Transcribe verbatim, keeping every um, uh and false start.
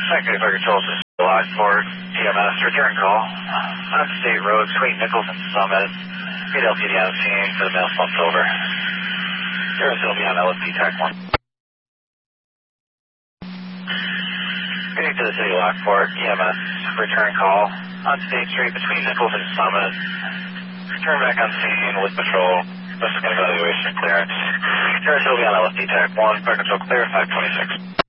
Secondary Fire Control System, Lockport, T M S, return call. On State Road between Nichols and Summit. Get L P D on scene for the mail slumped over. Harris will be on L S D Tech one. Getting to the city Lockport, E M S, return call. On State Street between Nichols and Summit. Return back on scene with patrol. This is an evaluation clearance. Harris will be on L S D Tech one. Fire Control clear, five twenty-six.